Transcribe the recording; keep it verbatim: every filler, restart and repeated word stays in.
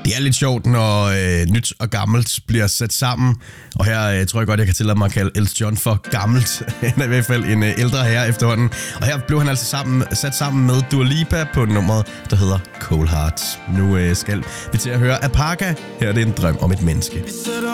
Det er lidt sjovt, når øh, nyt og gammelt bliver sat sammen. Og her øh, tror jeg godt, jeg kan tillade mig at kalde Elton John for gammelt. Han er i hvert fald en øh, ældre herre efterhånden. Og her blev han altså sammen, sat sammen med Dua Lipa på nummeret, der hedder Cold Heart. Nu øh, skal vi til at høre Apaka. Her er det en drøm om et menneske.